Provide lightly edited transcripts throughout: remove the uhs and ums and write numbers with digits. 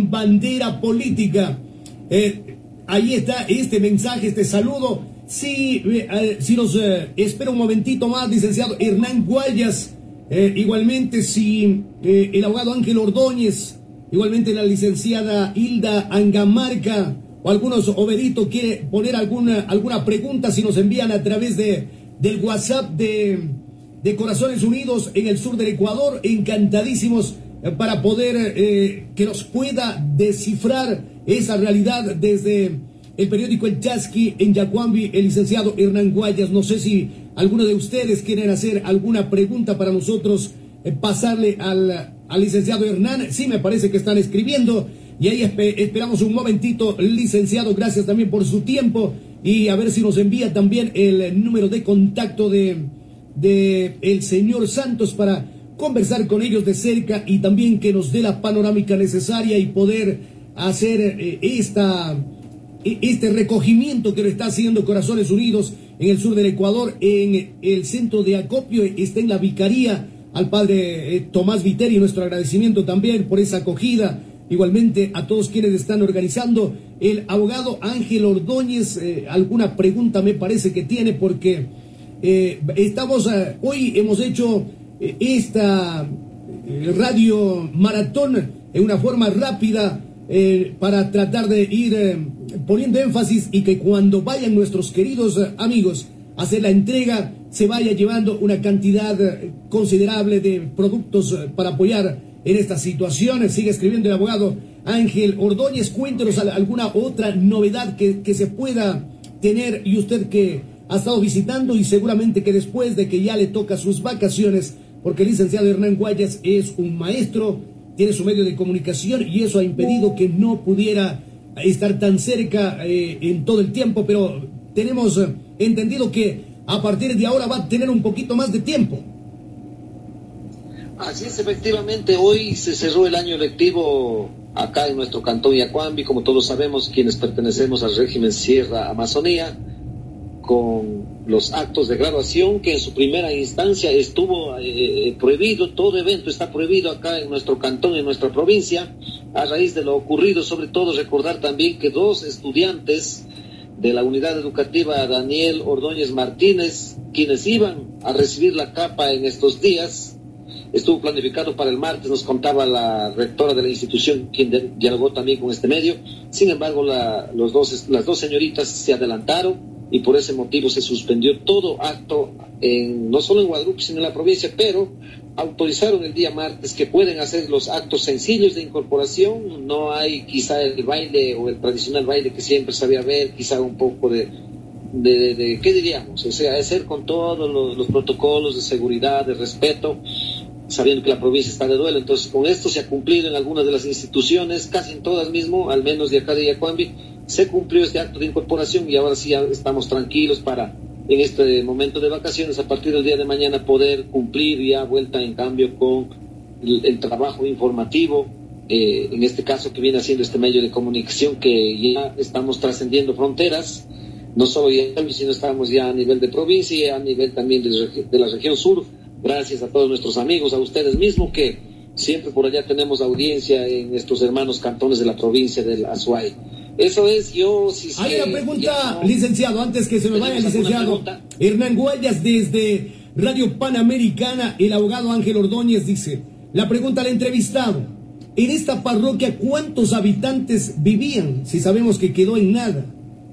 bandera política. Ahí está este mensaje, este saludo. Si nos espera un momentito más, licenciado Hernán Guayas, igualmente si el abogado Ángel Ordóñez, igualmente la licenciada Hilda Angamarca o algunos Obedito quiere poner alguna pregunta, si nos envían a través del WhatsApp de Corazones Unidos en el sur del Ecuador, encantadísimos para poder que nos pueda descifrar esa realidad desde el periódico El Chasqui en Yacuambi, el licenciado Hernán Guayas. No sé si alguno de ustedes quieren hacer alguna pregunta para nosotros, pasarle al licenciado Hernán. Sí, me parece que están escribiendo y ahí esperamos un momentito, licenciado, gracias también por su tiempo, y a ver si nos envía también el número de contacto de el señor Santos para conversar con ellos de cerca y también que nos dé la panorámica necesaria y poder hacer este recogimiento que lo está haciendo Corazones Unidos en el sur del Ecuador, en el centro de acopio. Está en la vicaría al padre Tomás Viteri, nuestro agradecimiento también por esa acogida, igualmente a todos quienes están organizando. El abogado Ángel Ordóñez, alguna pregunta me parece que tiene, porque hoy hemos hecho esta radio maratón en una forma rápida para tratar de ir poniendo énfasis y que cuando vayan nuestros queridos amigos a hacer la entrega se vaya llevando una cantidad considerable de productos para apoyar en estas situaciones. Sigue escribiendo el abogado Ángel Ordóñez. Cuéntenos alguna otra novedad que se pueda tener, y usted que ha estado visitando y seguramente que después de que ya le toca sus vacaciones, porque el licenciado Hernán Guayas es un maestro, tiene su medio de comunicación y eso ha impedido que no pudiera estar tan cerca en todo el tiempo, pero tenemos entendido que a partir de ahora va a tener un poquito más de tiempo. Así es, efectivamente, hoy se cerró el año lectivo acá en nuestro cantón Yacuambi, como todos sabemos, quienes pertenecemos al régimen Sierra Amazonía, con los actos de graduación que en su primera instancia estuvo prohibido. Todo evento está prohibido acá en nuestro cantón, en nuestra provincia, a raíz de lo ocurrido. Sobre todo recordar también que 2 estudiantes de la unidad educativa Daniel Ordóñez Martínez, quienes iban a recibir la capa en estos días, estuvo planificado para el martes, nos contaba la rectora de la institución, quien dialogó también con este medio. Sin embargo, las dos señoritas se adelantaron y por ese motivo se suspendió todo acto, no solo en Guadalupe, sino en la provincia, pero autorizaron el día martes que pueden hacer los actos sencillos de incorporación. No hay quizá el baile o el tradicional baile que siempre sabía ver, quizá un poco de ¿qué diríamos? O sea, hacer con todos los protocolos de seguridad, de respeto, sabiendo que la provincia está de duelo. Entonces, con esto se ha cumplido en algunas de las instituciones, casi en todas mismo, al menos de acá de Yacuambi, se cumplió este acto de incorporación y ahora sí ya estamos tranquilos para, en este momento de vacaciones, a partir del día de mañana poder cumplir ya vuelta en cambio con el trabajo informativo, en este caso que viene haciendo este medio de comunicación, que ya estamos trascendiendo fronteras, no solo ya, sino estamos ya a nivel de provincia y a nivel también de la región sur, gracias a todos nuestros amigos, a ustedes mismos que siempre por allá tenemos audiencia en estos hermanos cantones de la provincia del Azuay. Eso es, Hay una pregunta, licenciado, antes que se me vaya, licenciado. Hernán Guayas, desde Radio Panamericana, el abogado Ángel Ordóñez dice, la pregunta al entrevistado, en esta parroquia, ¿cuántos habitantes vivían? Si sabemos que quedó en nada.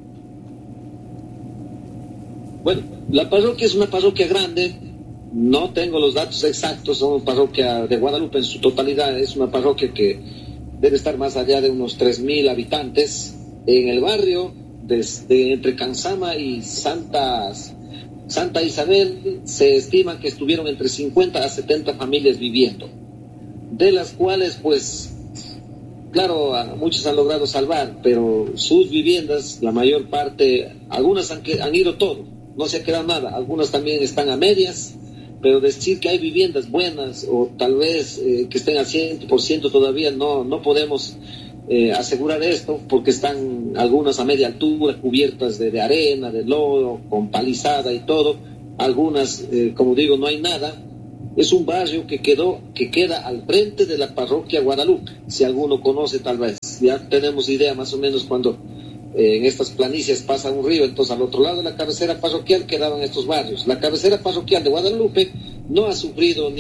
Bueno, la parroquia es una parroquia grande, no tengo los datos exactos, somos parroquia de Guadalupe en su totalidad, es una parroquia que debe estar más allá de unos 3,000 habitantes. En el barrio, desde entre Cansama y Santa Isabel, se estima que estuvieron entre 50 a 70 familias viviendo, de las cuales, pues, claro, muchos han logrado salvar, pero sus viviendas, la mayor parte, algunas han ido todo, no se ha quedado nada, algunas también están a medias, pero decir que hay viviendas buenas o tal vez que estén al 100% todavía no podemos asegurar esto, porque están algunas a media altura, cubiertas de arena, de lodo, con palizada y todo. Algunas, como digo, no hay nada. Es un barrio que queda al frente de la parroquia Guadalupe. Si alguno conoce, tal vez ya tenemos idea más o menos cuando en estas planicies pasa un río, entonces al otro lado de la cabecera parroquial quedaban estos barrios. La cabecera parroquial de Guadalupe no ha sufrido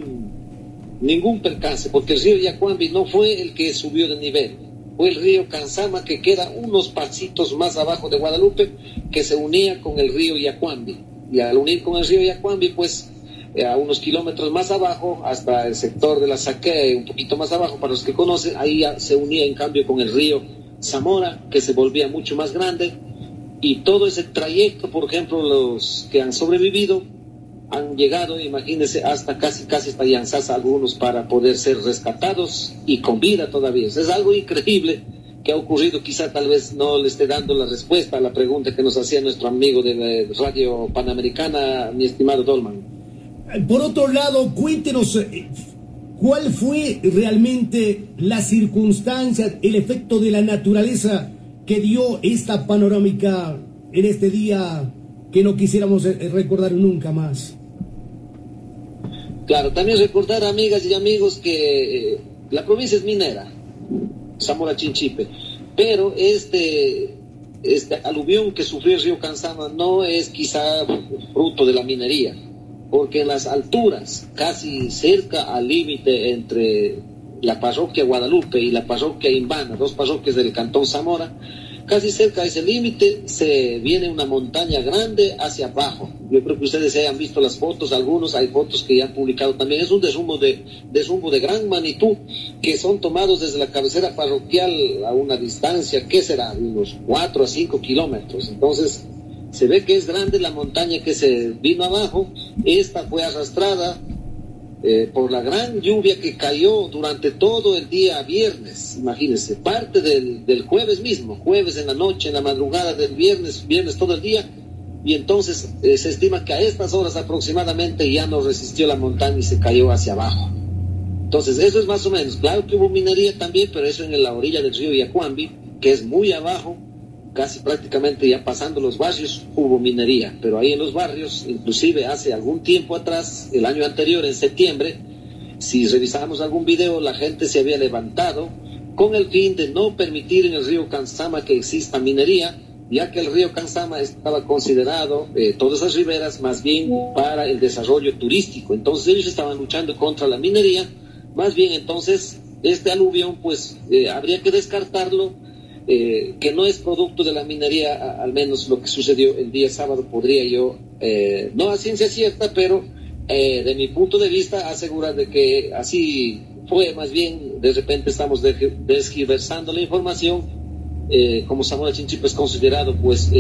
ningún percance, porque el río Yacuambi no fue el que subió de nivel, fue el río Cansama, que queda unos pasitos más abajo de Guadalupe, que se unía con el río Yacuambi, y al unir con el río Yacuambi, pues a unos kilómetros más abajo, hasta el sector de la Saquea, un poquito más abajo, para los que conocen, ahí ya se unía en cambio con el río Zamora, que se volvía mucho más grande, y todo ese trayecto, por ejemplo, los que han sobrevivido han llegado, imagínense, hasta casi hasta Yanzas algunos, para poder ser rescatados y con vida todavía. Es algo increíble que ha ocurrido. Quizá tal vez no le esté dando la respuesta a la pregunta que nos hacía nuestro amigo de la Radio Panamericana, mi estimado Dolman. Por otro lado, cuéntenos, ¿cuál fue realmente la circunstancia, el efecto de la naturaleza que dio esta panorámica en este día que no quisiéramos recordar nunca más? Claro, también recordar, amigas y amigos, que la provincia es minera, Zamora Chinchipe, pero este aluvión que sufrió el río Cansama no es quizá fruto de la minería, porque en las alturas, casi cerca al límite entre la parroquia Guadalupe y la parroquia Imbana, dos parroquias del cantón Zamora, casi cerca de ese límite se viene una montaña grande hacia abajo. Yo creo que ustedes hayan visto las fotos, algunos hay fotos que ya han publicado también. Es un derrumbo de gran magnitud, que son tomados desde la cabecera parroquial a una distancia, ¿qué será? Unos 4 a 5 kilómetros. Entonces se ve que es grande la montaña que se vino abajo. Esta fue arrastrada por la gran lluvia que cayó durante todo el día viernes. Imagínense, parte del jueves mismo, jueves en la noche, en la madrugada del viernes todo el día, y entonces se estima que a estas horas aproximadamente ya no resistió la montaña y se cayó hacia abajo. Entonces eso es más o menos. Claro que hubo minería también, pero eso en la orilla del río Yacuambi, que es muy abajo, casi prácticamente ya pasando los barrios, hubo minería. Pero ahí en los barrios, inclusive hace algún tiempo atrás, el año anterior, en septiembre, si revisamos algún video, la gente se había levantado con el fin de no permitir en el río Cansama que exista minería, ya que el río Cansama estaba considerado, todas esas riberas, más bien para el desarrollo turístico. Entonces ellos estaban luchando contra la minería. Más bien entonces este aluvión, pues habría que descartarlo, que no es producto de la minería, al menos lo que sucedió el día sábado. Podría yo, no a ciencia cierta, pero de mi punto de vista, asegurar de que así fue. Más bien, de repente estamos desgiversando la información. Como Zamora Chinchipe es considerado, pues,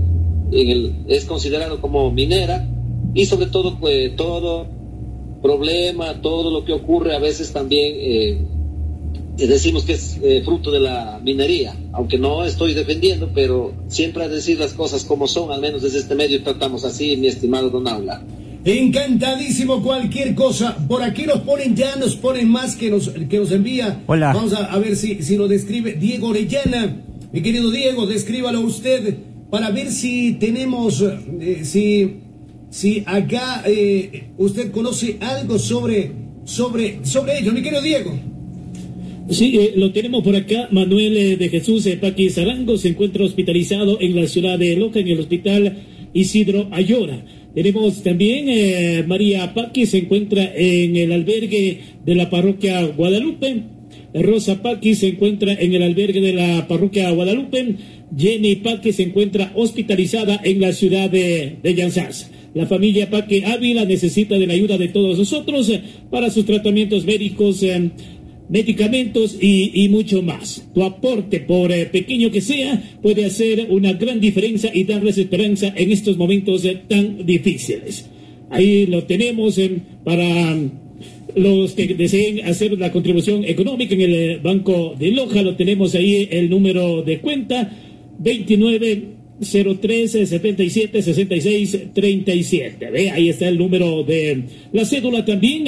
es considerado como minera, y sobre todo, pues, todo problema, todo lo que ocurre, a veces también decimos que es fruto de la minería, aunque no estoy defendiendo, pero siempre a decir las cosas como son, al menos desde este medio tratamos así, mi estimado Don Aula. Encantadísimo, cualquier cosa. Por aquí nos ponen más que nos envía. Hola. Vamos a ver si lo describe Diego Orellana. Mi querido Diego, descríbalo usted para ver si tenemos, si acá usted conoce algo sobre ello. Mi querido Diego. Sí, lo tenemos por acá. Manuel de Jesús Paqui Zarango se encuentra hospitalizado en la ciudad de Loja, en el hospital Isidro Ayora. Tenemos también María Paqui se encuentra en el albergue de la parroquia Guadalupe. Rosa Paqui se encuentra en el albergue de la parroquia Guadalupe. Jenny Paqui se encuentra hospitalizada en la ciudad de Yanzas. La familia Paqui Ávila necesita de la ayuda de todos nosotros para sus tratamientos médicos, medicamentos y mucho más. Tu aporte, por pequeño que sea, puede hacer una gran diferencia y darles esperanza en estos momentos tan difíciles. Ahí lo tenemos para los que deseen hacer la contribución económica en el Banco de Loja. Lo tenemos ahí, el número de cuenta 2903-776637. ¿Ve? Ahí está el número de la cédula también,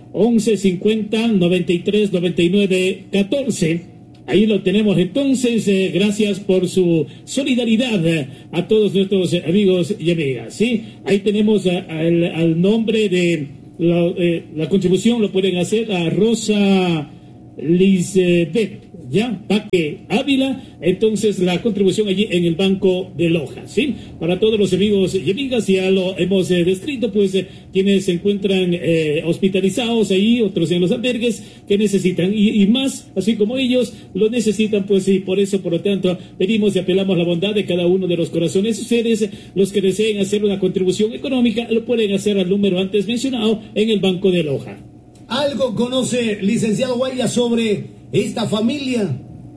1150-93-99-14. Ahí lo tenemos. Entonces, gracias por su solidaridad a todos nuestros amigos y amigas. ¿Sí? Ahí tenemos al nombre de la contribución lo pueden hacer a Rosa Lisbeth, ya, Paque Ávila, entonces la contribución allí en el Banco de Loja, ¿sí? Para todos los amigos y amigas, ya lo hemos descrito, pues quienes se encuentran hospitalizados ahí, otros en los albergues, que necesitan, y más, así como ellos, lo necesitan, pues, y por eso, por lo tanto, pedimos y apelamos la bondad de cada uno de los corazones. Ustedes, los que deseen hacer una contribución económica, lo pueden hacer al número antes mencionado en el Banco de Loja. ¿Algo conoce, licenciado Guayas, sobre esta familia?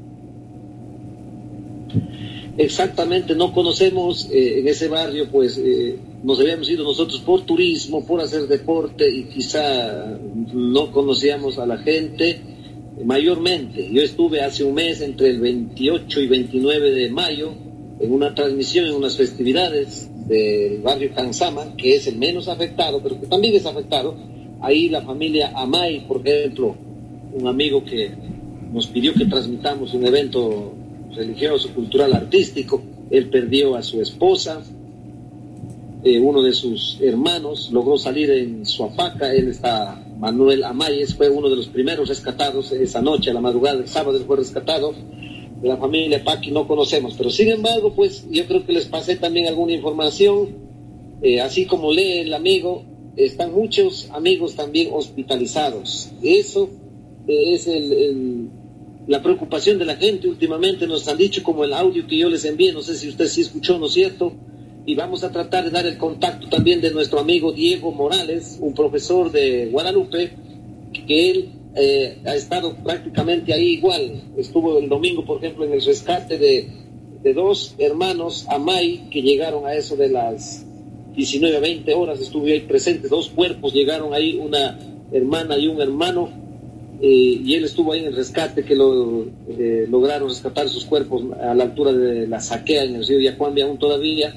Exactamente, no conocemos en ese barrio, pues nos habíamos ido nosotros por turismo, por hacer deporte, y quizá no conocíamos a la gente mayormente. Yo estuve hace un mes, entre el 28 y 29 de mayo, en una transmisión, en unas festividades del barrio Cansama, que es el menos afectado, pero que también es afectado. Ahí la familia Amay, por ejemplo, un amigo que nos pidió que transmitamos un evento religioso, cultural, artístico. Él perdió a su esposa, uno de sus hermanos logró salir en Suapaca. Él está, Manuel Amay, fue uno de los primeros rescatados esa noche, a la madrugada del sábado fue rescatado. De la familia Paqui no conocemos, pero sin embargo, pues yo creo que les pasé también alguna información, así como lee el amigo. Están muchos amigos también hospitalizados. Eso es la preocupación de la gente. Últimamente nos han dicho, como el audio que yo les envié, no sé si usted sí escuchó, ¿no es cierto? Y vamos a tratar de dar el contacto también de nuestro amigo Diego Morales, un profesor de Guadalupe, que él ha estado prácticamente ahí igual. Estuvo el domingo, por ejemplo, en el rescate de dos hermanos Amay, que llegaron a eso de las 19 a 20 horas, estuve ahí presente. Dos cuerpos llegaron ahí, una hermana y un hermano, y él estuvo ahí en el rescate, que lograron rescatar sus cuerpos a la altura de la Saquea, en el río Yacuambi, aún todavía.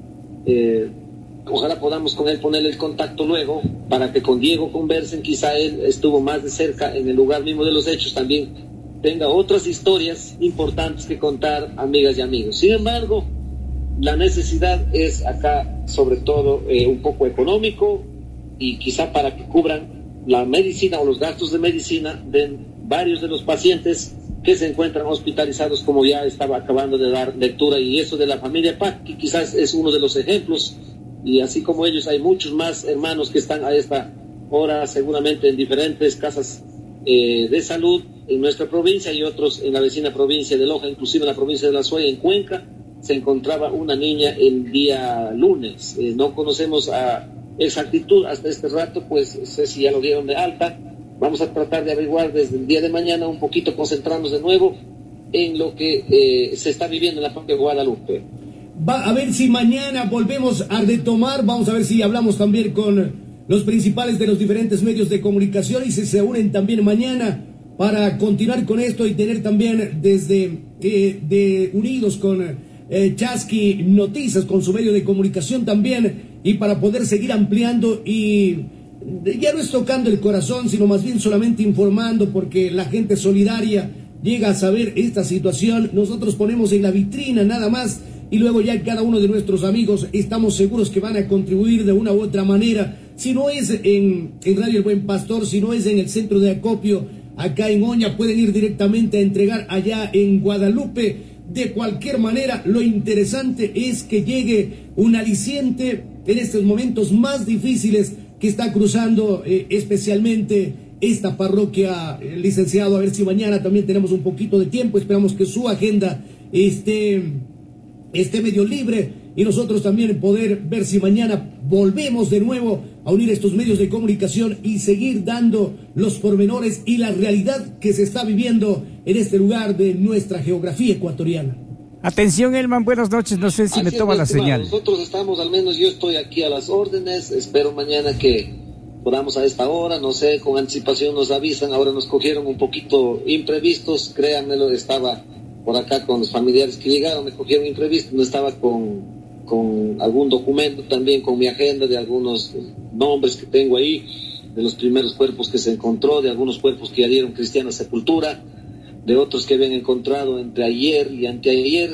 Ojalá podamos con él ponerle el contacto luego, para que con Diego conversen. Quizá él estuvo más de cerca en el lugar mismo de los hechos, también tenga otras historias importantes que contar, amigas y amigos. Sin embargo, la necesidad es acá sobre todo un poco económico, y quizá para que cubran la medicina o los gastos de medicina de varios de los pacientes que se encuentran hospitalizados, como ya estaba acabando de dar lectura. Y eso de la familia Pac, que quizás es uno de los ejemplos, y así como ellos hay muchos más hermanos que están a esta hora seguramente en diferentes casas de salud en nuestra provincia, y otros en la vecina provincia de Loja, inclusive en la provincia de La Suaya, en Cuenca, se encontraba una niña el día lunes. No conocemos a exactitud hasta este rato, pues no sé si ya lo dieron de alta. Vamos a tratar de averiguar desde el día de mañana, un poquito concentrarnos de nuevo en lo que se está viviendo en la propia Guadalupe. Va a ver si mañana volvemos a retomar, vamos a ver si hablamos también con los principales de los diferentes medios de comunicación, y si se unen también mañana para continuar con esto, y tener también desde unidos con Chasqui Noticias, con su medio de comunicación también, y para poder seguir ampliando, y ya no es tocando el corazón, sino más bien solamente informando, porque la gente solidaria llega a saber esta situación. Nosotros ponemos en la vitrina nada más, y luego ya cada uno de nuestros amigos estamos seguros que van a contribuir de una u otra manera. Si no es en Radio El Buen Pastor, si no es en el centro de acopio acá en Oña, pueden ir directamente a entregar allá en Guadalupe. De cualquier manera, lo interesante es que llegue un aliciente en estos momentos más difíciles que está cruzando especialmente esta parroquia, licenciado. A ver si mañana también tenemos un poquito de tiempo. Esperamos que su agenda esté medio libre, y nosotros también poder ver si mañana volvemos de nuevo a unir estos medios de comunicación y seguir dando los pormenores y la realidad que se está viviendo en este lugar de nuestra geografía ecuatoriana. Atención, Elman, buenas noches, no sé si así me toma la señal. Nosotros estamos, al menos yo estoy aquí a las órdenes. Espero mañana que podamos a esta hora, no sé, con anticipación nos avisan. Ahora nos cogieron un poquito imprevistos, créanmelo, estaba por acá con los familiares que llegaron, me cogieron imprevisto, no estaba con algún documento también, con mi agenda de algunos nombres que tengo ahí, de los primeros cuerpos que se encontró, de algunos cuerpos que ya dieron cristiana sepultura, de otros que habían encontrado entre ayer y anteayer,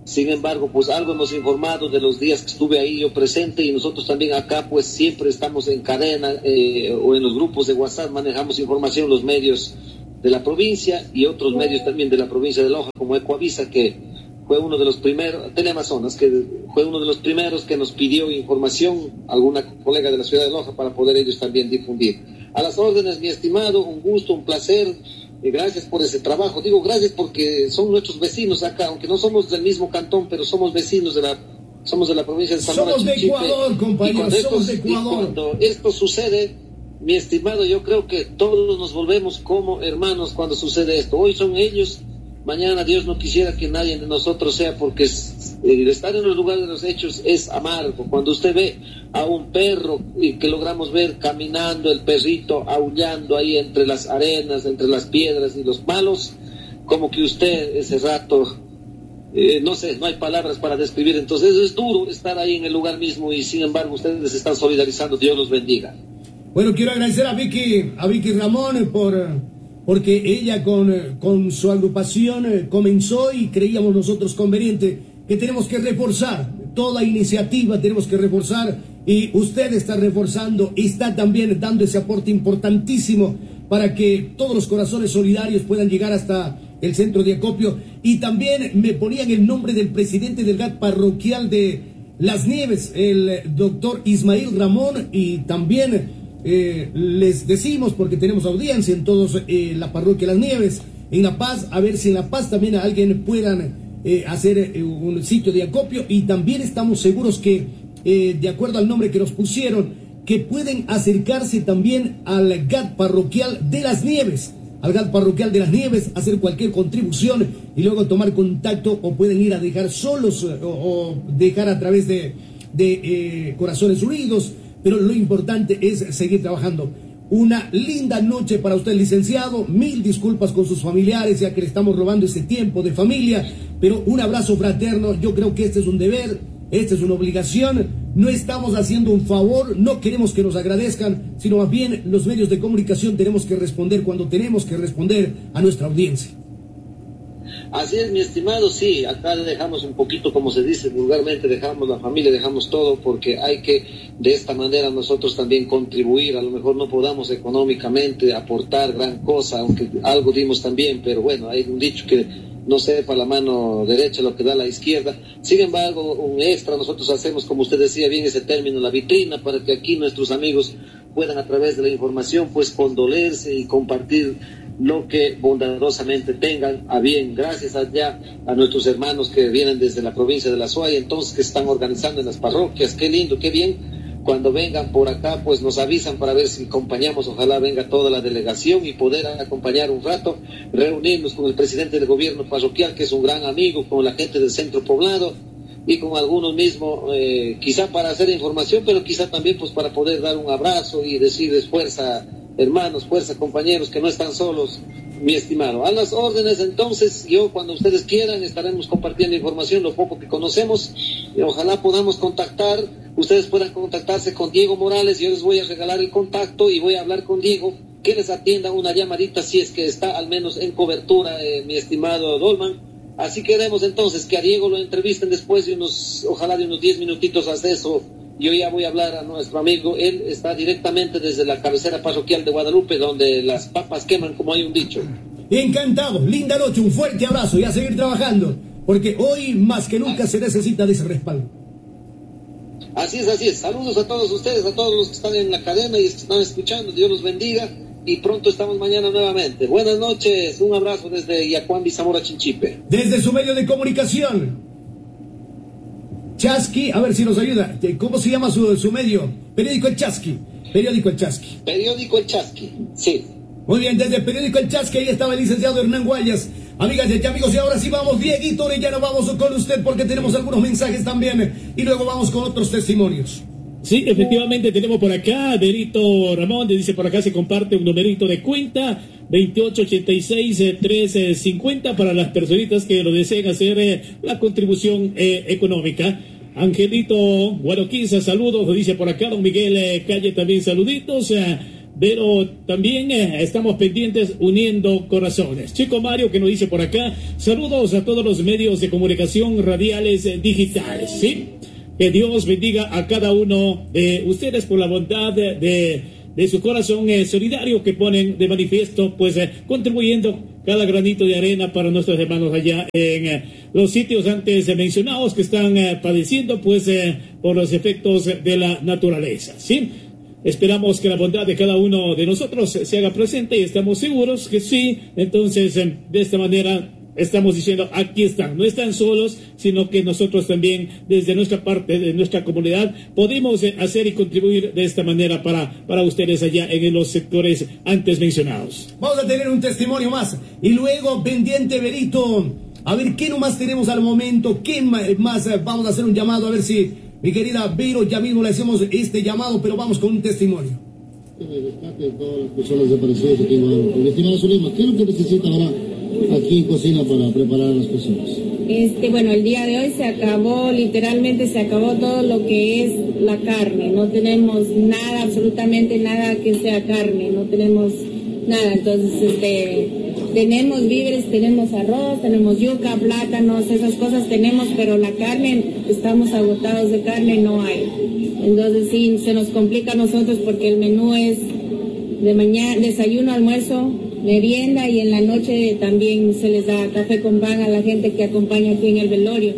Sin embargo, pues algo hemos informado de los días que estuve ahí yo presente, y nosotros también acá pues siempre estamos en cadena o en los grupos de WhatsApp, manejamos información, los medios de la provincia y otros medios también de la provincia de Loja, como Ecoavisa, que fue uno de los primeros, Teleamazonas, que fue uno de los primeros que nos pidió información, alguna colega de la ciudad de Loja, para poder ellos también difundir. A las órdenes, mi estimado, un gusto, un placer. Gracias por ese trabajo. Digo gracias porque son nuestros vecinos acá, aunque no somos del mismo cantón, pero somos vecinos somos de la provincia de Zamora Somos de Chinchipe. Ecuador, compañeros, somos de Ecuador. Y cuando esto sucede, mi estimado, yo creo que todos nos volvemos como hermanos cuando sucede esto. Hoy son ellos, mañana Dios no quisiera que nadie de nosotros sea, porque el estar en los lugares de los hechos es amargo. Cuando usted ve a un perro que logramos ver caminando, el perrito aullando ahí entre las arenas, entre las piedras y los palos, como que usted ese rato, no sé, no hay palabras para describir. Entonces es duro estar ahí en el lugar mismo, y sin embargo ustedes se están solidarizando. Dios los bendiga. Bueno, quiero agradecer a Vicky Ramón porque ella con su agrupación comenzó, y creíamos nosotros conveniente que tenemos que reforzar toda iniciativa, tenemos que reforzar, y usted está reforzando, está también dando ese aporte importantísimo para que todos los corazones solidarios puedan llegar hasta el centro de acopio. Y también me ponían el nombre del presidente del GAT parroquial de Las Nieves, el doctor Ismael Ramón, y también les decimos, porque tenemos audiencia en todos la parroquia Las Nieves, en La Paz, a ver si en La Paz también alguien puedan hacer un sitio de acopio. Y también estamos seguros que de acuerdo al nombre que nos pusieron, que pueden acercarse también al GAT parroquial de Las Nieves, hacer cualquier contribución y luego tomar contacto, o pueden ir a dejar solos o dejar a través de Corazones Unidos. Pero lo importante es seguir trabajando. Una linda noche para usted, licenciado. Mil disculpas con sus familiares, ya que le estamos robando ese tiempo de familia, pero un abrazo fraterno. Yo creo que este es un deber, esta es una obligación. No estamos haciendo un favor, no queremos que nos agradezcan, sino más bien los medios de comunicación tenemos que responder cuando tenemos que responder a nuestra audiencia. Así es, mi estimado, sí, acá dejamos un poquito, como se dice vulgarmente, dejamos la familia, dejamos todo, porque hay que de esta manera nosotros también contribuir. A lo mejor no podamos económicamente aportar gran cosa, aunque algo dimos también, pero bueno, hay un dicho que no sepa la mano derecha lo que da la izquierda. Sin embargo, un extra nosotros hacemos, como usted decía bien ese término, la vitrina, para que aquí nuestros amigos puedan a través de la información pues condolerse y compartir lo que bondadosamente tengan a bien. Gracias allá a nuestros hermanos que vienen desde la provincia de La Suaya, entonces, que están organizando en las parroquias. Qué lindo, qué bien. Cuando vengan por acá, pues nos avisan para ver si acompañamos. Ojalá venga toda la delegación y poder acompañar un rato, reunirnos con el presidente del gobierno parroquial, que es un gran amigo, con la gente del centro poblado y con algunos mismos, quizá para hacer información, pero quizá también pues para poder dar un abrazo y decirles fuerza, hermanos, fuerza, compañeros, que no están solos, mi estimado. A las órdenes, entonces, yo cuando ustedes quieran estaremos compartiendo información, lo poco que conocemos, y ojalá podamos contactar, ustedes puedan contactarse con Diego Morales. Yo les voy a regalar el contacto y voy a hablar con Diego, que les atienda una llamadita si es que está al menos en cobertura, mi estimado Dolman. Así queremos entonces que a Diego lo entrevisten después de ojalá de unos 10 minutitos hasta eso. Yo ya voy a hablar a nuestro amigo, él está directamente desde la cabecera parroquial de Guadalupe, donde las papas queman, como hay un dicho. Encantado, linda noche, un fuerte abrazo y a seguir trabajando, porque hoy más que nunca se necesita de ese respaldo. Así es. Saludos a todos ustedes, a todos los que están en la cadena y están escuchando. Dios los bendiga y pronto estamos mañana nuevamente. Buenas noches, un abrazo desde Yacuambi, Zamora Chinchipe. Desde su medio de comunicación, Chasqui, a ver si nos ayuda. ¿Cómo se llama su medio? Periódico El Chasqui. Periódico El Chasqui, sí. Muy bien, desde el Periódico El Chasqui, ahí estaba el licenciado Hernán Guayas. Amigas y amigos, y ahora sí vamos, Dieguito Orellana, vamos con usted porque tenemos algunos mensajes también y luego vamos con otros testimonios. Sí, efectivamente tenemos por acá, Derito Ramón, dice por acá se comparte un numerito de cuenta, 2886-350 para las personitas que lo deseen hacer la contribución económica. Angelito Guaroquiza, saludos, dice por acá, don Miguel Calle también saluditos. pero también estamos pendientes uniendo corazones. Chico Mario que nos dice por acá, saludos a todos los medios de comunicación radiales digitales, ¿sí? Que Dios bendiga a cada uno de ustedes por la bondad de su corazón solidario que ponen de manifiesto, pues contribuyendo cada granito de arena para nuestros hermanos allá en los sitios antes mencionados que están padeciendo pues por los efectos de la naturaleza, ¿sí? Esperamos que la bondad de cada uno de nosotros se haga presente y estamos seguros que sí. Entonces, de esta manera estamos diciendo, aquí están, no están solos, sino que nosotros también, desde nuestra parte, de nuestra comunidad, podemos hacer y contribuir de esta manera para ustedes allá en los sectores antes mencionados. Vamos a tener un testimonio más, y luego, pendiente, Berito, a ver qué nomás tenemos al momento, qué más, vamos a hacer un llamado, a ver si, mi querida Vero, ya mismo le hacemos este llamado, pero vamos con un testimonio. Rescate de todas las personas desaparecidas aquí en Guadalupe. Estimada Zulema, ¿qué es lo que necesita ahora aquí en cocina para preparar a las personas? Bueno, el día de hoy se acabó, literalmente se acabó todo lo que es la carne. No tenemos nada, absolutamente nada que sea carne, no tenemos nada. Entonces, tenemos víveres, tenemos arroz, tenemos yuca, plátanos, esas cosas tenemos, pero la carne, estamos agotados de carne, no hay. Entonces sí, se nos complica a nosotros porque el menú es de mañana, desayuno, almuerzo, merienda, y en la noche también se les da café con pan a la gente que acompaña aquí en el velorio.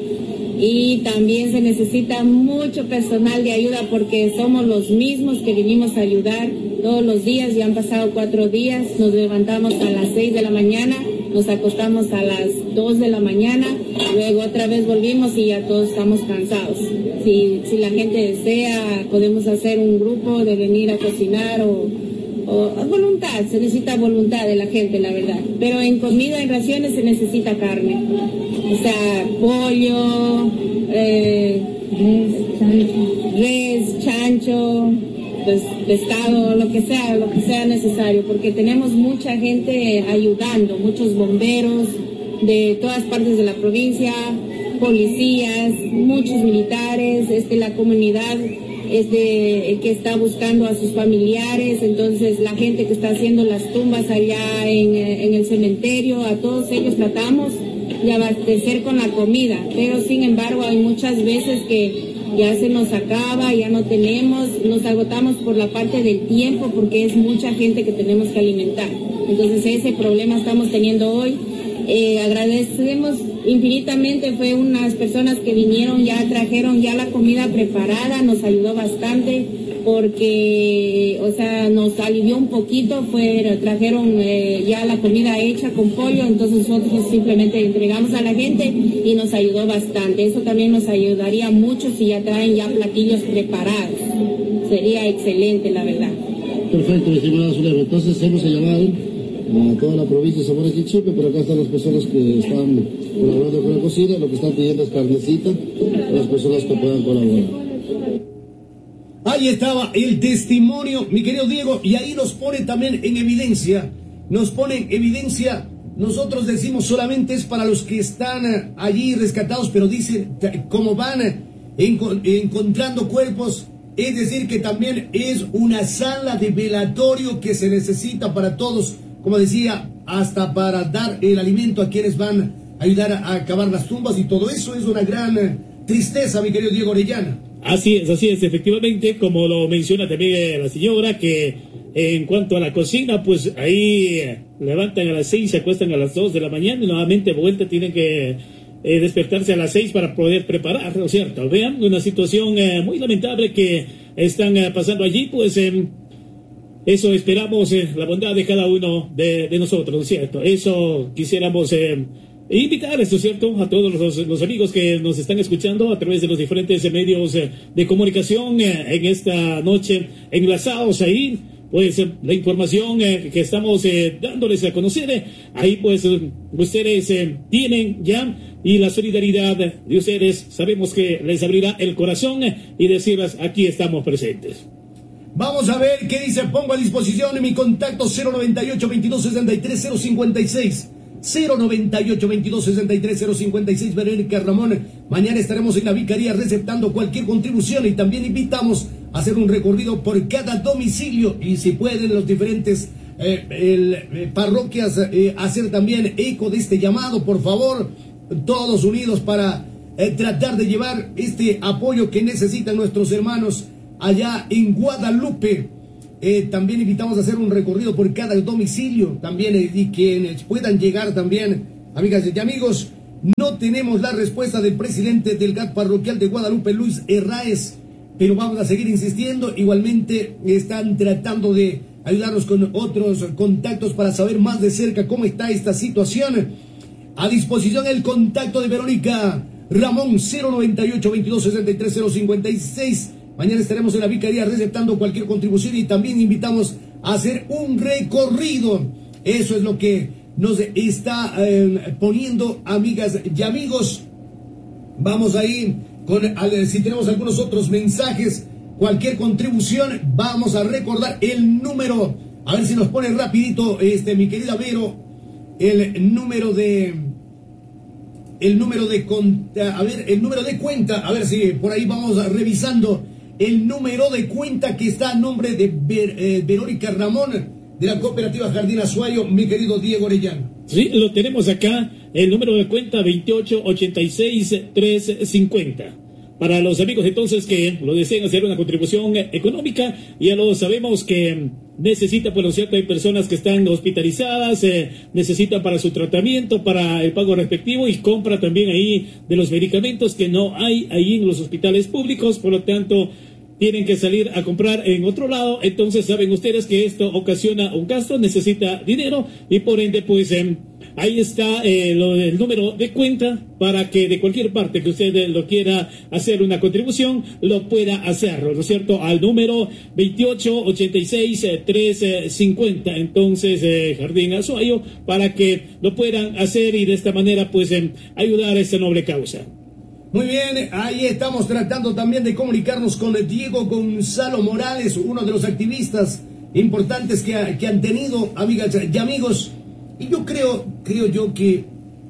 Y también se necesita mucho personal de ayuda porque somos los mismos que vinimos a ayudar todos los días. Ya han pasado 4 días, nos levantamos a las 6 de la mañana, nos acostamos a las 2 de la mañana, luego otra vez volvimos y ya todos estamos cansados. Si la gente desea, podemos hacer un grupo de venir a cocinar o voluntad, se necesita voluntad de la gente, la verdad. Pero en comida, en raciones, se necesita carne. O sea, pollo, res, chancho, pues, pescado, lo que sea necesario, porque tenemos mucha gente ayudando, muchos bomberos de todas partes de la provincia, policías, muchos militares, la comunidad que está buscando a sus familiares, entonces la gente que está haciendo las tumbas allá en el cementerio, a todos ellos tratamos de abastecer con la comida, pero sin embargo hay muchas veces que ya se nos acaba, ya no tenemos, nos agotamos por la parte del tiempo porque es mucha gente que tenemos que alimentar. Entonces ese problema estamos teniendo hoy. Agradecemos infinitamente, fue unas personas que vinieron, ya trajeron ya la comida preparada, nos ayudó bastante porque, o sea, nos alivió un poquito, trajeron ya la comida hecha con pollo, entonces nosotros simplemente entregamos a la gente y nos ayudó bastante. Eso también nos ayudaría mucho si ya traen ya platillos preparados, sería excelente, la verdad. Perfecto, estimada Zulema, entonces hemos llamado a toda la provincia de Zamora y Chipe, pero acá están las personas que están colaborando con la cocina, lo que están pidiendo es carnecita a las personas que puedan colaborar. Ahí estaba el testimonio, mi querido Diego, y ahí nos pone también en evidencia, nosotros decimos solamente es para los que están allí rescatados, pero dicen, como van encontrando cuerpos, es decir, que también es una sala de velatorio que se necesita para todos, como decía, hasta para dar el alimento a quienes van a ayudar a acabar las tumbas, y todo eso es una gran tristeza, mi querido Diego Orellana. Así es, efectivamente, como lo menciona también la señora, que en cuanto a la cocina, pues ahí levantan a las 6, se acuestan a las 2 de la mañana y nuevamente vuelta tienen que despertarse a las 6 para poder preparar, ¿no es cierto? Vean, una situación muy lamentable que están pasando allí, pues eso esperamos, la bondad de cada uno de nosotros, ¿no es cierto? Eso quisiéramos invitar, ¿no es cierto?, a todos los amigos que nos están escuchando a través de los diferentes medios de comunicación en esta noche, enlazados ahí, pues la información que estamos dándoles a conocer, ahí pues ustedes tienen ya, y la solidaridad de ustedes sabemos que les abrirá el corazón y decirles, aquí estamos presentes. Vamos a ver qué dice. Pongo a disposición en mi contacto 098-2263-056. 098-2263-056. Verónica Ramón, mañana estaremos en la vicaría receptando cualquier contribución y también invitamos hacer un recorrido por cada domicilio y si pueden los diferentes parroquias hacer también eco de este llamado, por favor, todos unidos para tratar de llevar este apoyo que necesitan nuestros hermanos allá en Guadalupe. También invitamos a hacer un recorrido por cada domicilio también y quienes puedan llegar también, amigas y amigos. No tenemos la respuesta del presidente del GAT parroquial de Guadalupe, Luis Herráez, pero vamos a seguir insistiendo. Igualmente están tratando de ayudarnos con otros contactos para saber más de cerca cómo está esta situación. A disposición el contacto de Verónica Ramón, 098-2263-056. Mañana estaremos en la vicaría receptando cualquier contribución y también invitamos a hacer un recorrido. Eso es lo que nos está poniendo, amigas y amigos. Vamos ahí si tenemos algunos otros mensajes, cualquier contribución, vamos a recordar el número, a ver si nos pone rapidito mi querida Vero, el número de cuenta, a ver si por ahí vamos revisando el número de cuenta que está a nombre de Verónica Ramón de la cooperativa Jardín Azuayo, mi querido Diego Orellana. Sí, lo tenemos acá, el número de cuenta 2886-350. Para los amigos entonces que lo deseen hacer una contribución económica, ya lo sabemos que necesita, pues lo cierto, hay personas que están hospitalizadas, necesitan para su tratamiento, para el pago respectivo y compra también ahí de los medicamentos que no hay ahí en los hospitales públicos, por lo tanto tienen que salir a comprar en otro lado. Entonces saben ustedes que esto ocasiona un gasto, necesita dinero y por ende pues ahí está el número de cuenta para que de cualquier parte que usted lo quiera hacer una contribución lo pueda hacerlo, ¿no es cierto? Al número 2886-350 entonces Jardín Azuayo, para que lo puedan hacer y de esta manera pues ayudar a esta noble causa. Muy bien, ahí estamos tratando también de comunicarnos con Diego Gonzalo Morales, uno de los activistas importantes que han tenido, amigas y amigos. Y yo creo yo que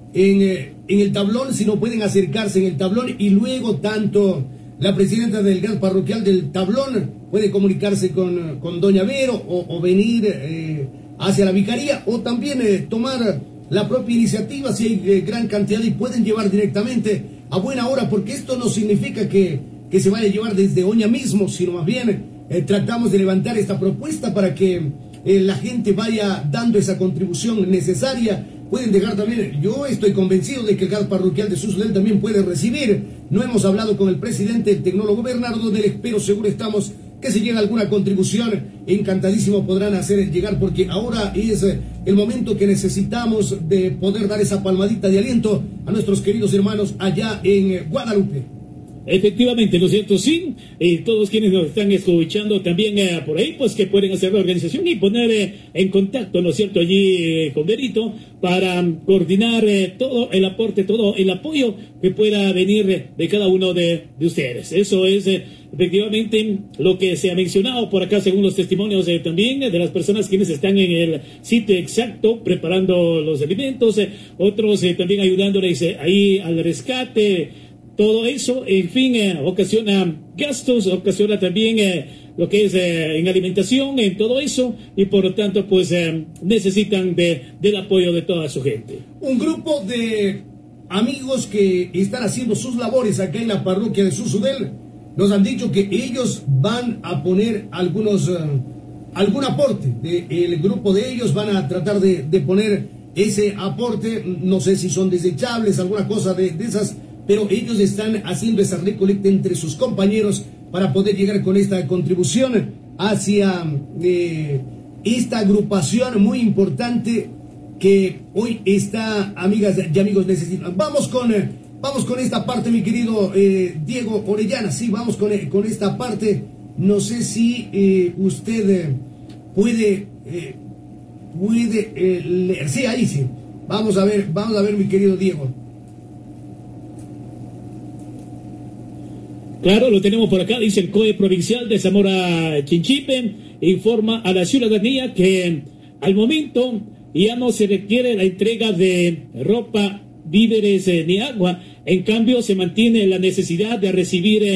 en el tablón, si no pueden acercarse en el tablón, y luego tanto la presidenta del GAT parroquial del tablón puede comunicarse con doña Vero o venir hacia la vicaría, o también tomar la propia iniciativa si hay gran cantidad y pueden llevar directamente a buena hora, porque esto no significa que se vaya a llevar desde Oña mismo, sino más bien tratamos de levantar esta propuesta para que la gente vaya dando esa contribución necesaria. Pueden dejar también, yo estoy convencido de que el GAT parroquial de Susudel también puede recibir. No hemos hablado con el presidente, el tecnólogo Bernardo Deles, pero seguro estamos que si llega alguna contribución, encantadísimo podrán hacer llegar, porque ahora es el momento que necesitamos de poder dar esa palmadita de aliento a nuestros queridos hermanos allá en Guadalupe. Efectivamente, ¿no es cierto? Sí, todos quienes nos están escuchando también por ahí, pues que pueden hacer la organización y poner en contacto, ¿no es cierto?, allí con Berito para coordinar todo el aporte, todo el apoyo que pueda venir de cada uno de ustedes. Eso es efectivamente lo que se ha mencionado por acá según los testimonios también de las personas quienes están en el sitio exacto preparando los alimentos, otros también ayudándoles ahí al rescate. Todo eso, en fin, ocasiona gastos, ocasiona también lo que es en alimentación, en todo eso, y por lo tanto, pues necesitan del apoyo de toda su gente. Un grupo de amigos que están haciendo sus labores acá en la parroquia de Susudel nos han dicho que ellos van a poner algún aporte. El grupo de ellos van a tratar de poner ese aporte, no sé si son desechables, alguna cosa de esas, pero ellos están haciendo esa recolecta entre sus compañeros para poder llegar con esta contribución hacia esta agrupación muy importante que hoy está, amigas y amigos, necesitan. Vamos con esta parte, mi querido Diego Orellana. Sí, vamos con esta parte. No sé si usted puede leer. Sí, ahí sí. Vamos a ver, mi querido Diego. Claro, lo tenemos por acá, dice el COE provincial de Zamora Chinchipe, informa a la ciudadanía que al momento ya no se requiere la entrega de ropa, víveres ni agua, en cambio se mantiene la necesidad de recibir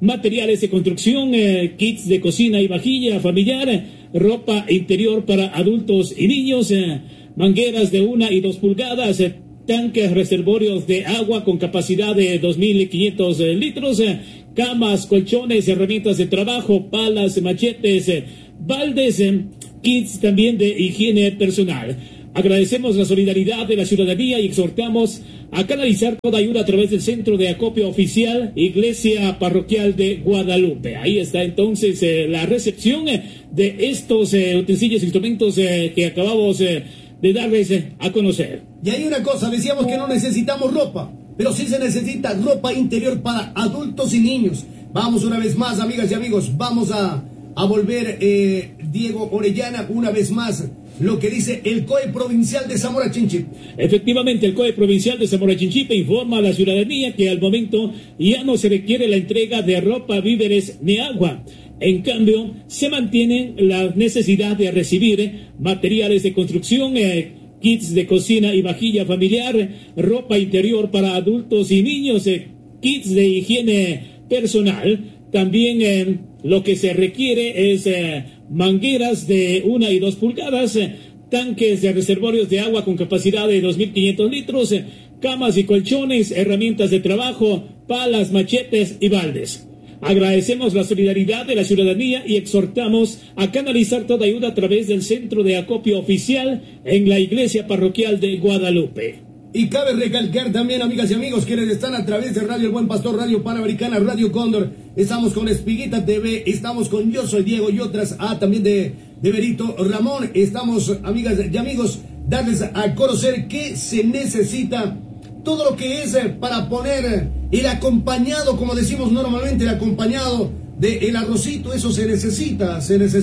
materiales de construcción, kits de cocina y vajilla familiar, ropa interior para adultos y niños, mangueras de 1 y 2 pulgadas, tanques reservorios de agua con capacidad de 2.500 litros, camas, colchones, herramientas de trabajo, palas, machetes, baldes, kits también de higiene personal. Agradecemos la solidaridad de la ciudadanía y exhortamos a canalizar toda ayuda a través del Centro de Acopio Oficial Iglesia Parroquial de Guadalupe. Ahí está entonces la recepción de estos utensilios, instrumentos que acabamos de darles a conocer. Y hay una cosa, decíamos que no necesitamos ropa, pero sí se necesita ropa interior para adultos y niños. Vamos una vez más, amigas y amigos, vamos a volver, Diego Orellana, una vez más, lo que dice el COE Provincial de Zamora Chinchipe. Efectivamente, el COE Provincial de Zamora Chinchipe informa a la ciudadanía que al momento ya no se requiere la entrega de ropa, víveres ni agua. En cambio, se mantiene la necesidad de recibir materiales de construcción, kits de cocina y vajilla familiar, ropa interior para adultos y niños, kits de higiene personal. También lo que se requiere es mangueras de 1 y 2 pulgadas, tanques de reservorios de agua con capacidad de 2.500 litros, camas y colchones, herramientas de trabajo, palas, machetes y baldes. Agradecemos la solidaridad de la ciudadanía y exhortamos a canalizar toda ayuda a través del Centro de Acopio Oficial en la Iglesia Parroquial de Guadalupe. Y cabe recalcar también, amigas y amigos, quienes están a través de Radio El Buen Pastor, Radio Panamericana, Radio Cóndor, estamos con Espiguita TV, estamos con Yo Soy Diego y otras, también de Berito Ramón. Estamos, amigas y amigos, darles a conocer que se necesita todo lo que es para poner el acompañado, como decimos normalmente, el acompañado del arrocito. Eso se necesita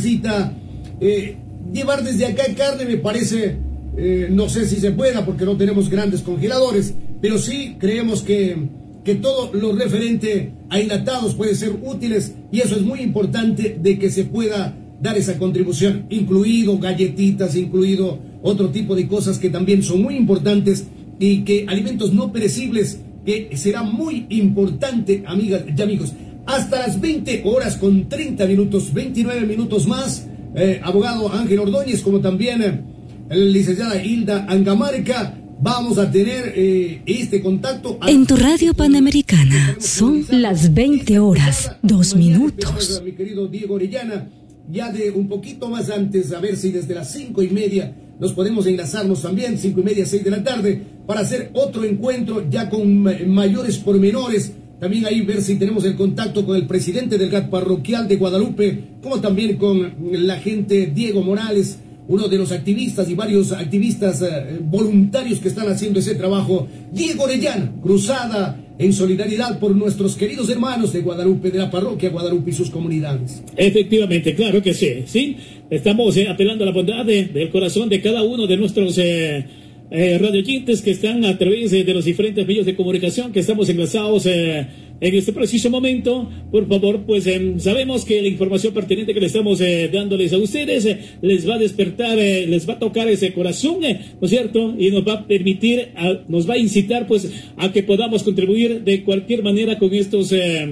llevar desde acá carne, me parece. No sé si se pueda porque no tenemos grandes congeladores, pero sí creemos que todo lo referente a enlatados puede ser útiles, y eso es muy importante de que se pueda dar esa contribución, incluido galletitas, incluido otro tipo de cosas que también son muy importantes, y que alimentos no perecibles, que será muy importante, amigas y amigos. Hasta las 20 horas con 30 minutos, 29 minutos más, abogado Ángel Ordóñez, como también licenciada Hilda Angamarca, vamos a tener este contacto. En tu radio Panamericana son las 20 horas, 2 minutos. Mi querido Diego Orellana, ya de un poquito más antes, a ver si desde las 5:30 nos podemos enlazarnos también, 5:30, 6 de la tarde, para hacer otro encuentro ya con mayores pormenores. También ahí ver si tenemos el contacto con el presidente del GAT parroquial de Guadalupe, como también con la gente Diego Morales, uno de los activistas y varios activistas voluntarios que están haciendo ese trabajo. Diego Orellana, cruzada en solidaridad por nuestros queridos hermanos de Guadalupe, de la parroquia Guadalupe y sus comunidades. Efectivamente, claro que sí, ¿sí? Estamos apelando a la bondad del corazón de cada uno de nuestros radioyentes que están a través de los diferentes medios de comunicación que estamos enlazados en este preciso momento. Por favor, pues sabemos que la información pertinente que le estamos dándoles a ustedes les va a despertar, les va a tocar ese corazón, ¿no es cierto? Y nos va a permitir, nos va a incitar pues a que podamos contribuir de cualquier manera con estos